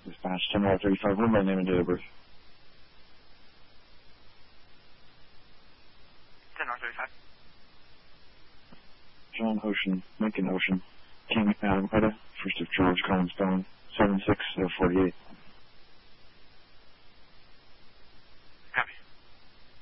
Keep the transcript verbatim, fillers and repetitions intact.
Dispatch ten R thirty-five, what my name and date of birth? ten R thirty-five. John Ocean, Lincoln Ocean, King Adam Quetta, first of George Collins Bone, seven six forty-eight.